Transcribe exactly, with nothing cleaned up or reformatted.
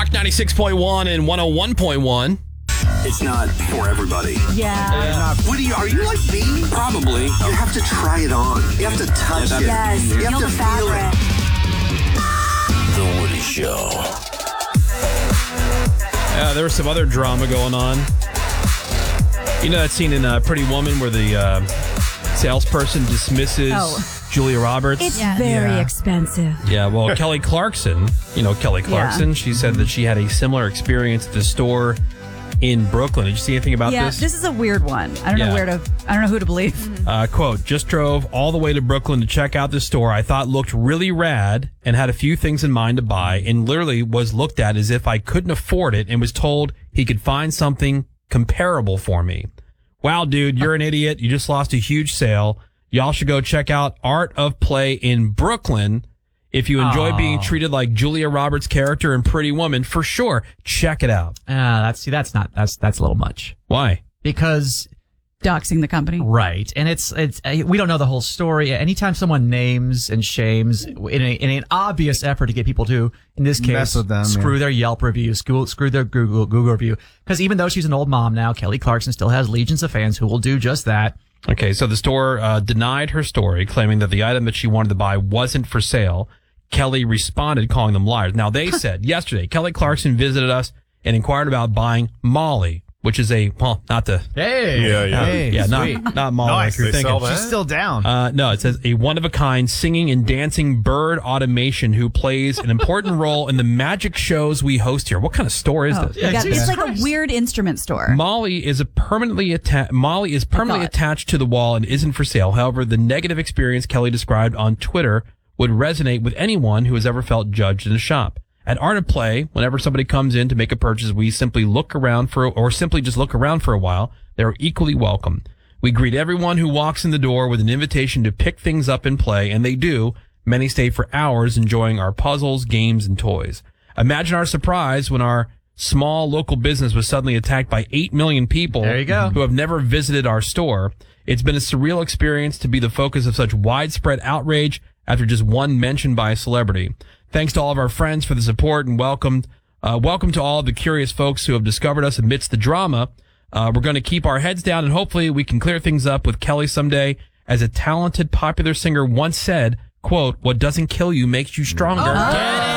Rock ninety-six point one and one oh one point one. It's not for everybody. Yeah. What are you, are you like me? Probably. You have to try it on. You have to touch it. Yes. You Feel have the to feel fabric. it. The Woody Show. Uh, there was some other drama going on. You know that scene in uh, Pretty Woman where the uh, salesperson dismisses Oh. Julia Roberts? It's very Yeah. expensive. Yeah, well, Kelly Clarkson, you know Kelly Clarkson, Yeah. she said that she had a similar experience at the store in Brooklyn. Did you see anything about yeah, this? this is a weird one. I don't Yeah. know where to. I don't know who to believe. Uh, quote, just drove all the way to Brooklyn to check out the store I thought looked really rad and had a few things in mind to buy, and literally was looked at as if I couldn't afford it and was told he could find something comparable for me. Wow, dude, you're an idiot. You just lost a huge sale. Y'all should go check out Art of Play in Brooklyn. If you enjoy Aww. being treated like Julia Roberts' character in Pretty Woman, for sure, check it out. Ah, that's see, that's not that's that's a little much Why? because Doxing the company. right, and it's it's uh, we don't know the whole story. Anytime someone names and shames in, a, in an obvious effort to get people to, in this case, Mess with them, screw yeah. their Yelp review, screw, screw their Google Google review. Because even though she's an old mom now, Kelly Clarkson still has legions of fans who will do just that. Okay, so the store uh, denied her story, claiming that the item that she wanted to buy wasn't for sale. Kelly responded, calling them liars. Now, they said yesterday, Kelly Clarkson visited us and inquired about buying Molly, which is a, well, not the, Hey, Yeah, yeah. Hey, yeah, sweet. not, not Molly Nice. like you're They thinking. sell that? She's still down. Uh, no, it says a one-of-a-kind singing and dancing bird automation who plays an important role in the magic shows we host here. What kind of store is Oh, this? you got- Jesus it's like Christ. a weird instrument store. Molly is a permanently atta- Molly is permanently thought. attached to the wall and isn't for sale. However, the negative experience Kelly described on Twitter would resonate with anyone who has ever felt judged in a shop. At Art of Play, whenever somebody comes in to make a purchase, we simply look around for, or simply just look around for a while. They're equally welcome. We greet everyone who walks in the door with an invitation to pick things up and play, and they do. Many stay for hours enjoying our puzzles, games, and toys. Imagine our surprise when our small local business was suddenly attacked by eight million people There you go. who have never visited our store. It's been a surreal experience to be the focus of such widespread outrage after just one mention by a celebrity. Thanks to all of our friends for the support and welcome, uh, welcome to all of the curious folks who have discovered us amidst the drama. Uh, we're going to keep our heads down and hopefully we can clear things up with Kelly someday. As a talented, popular singer once said, quote, what doesn't kill you makes you stronger. Get it?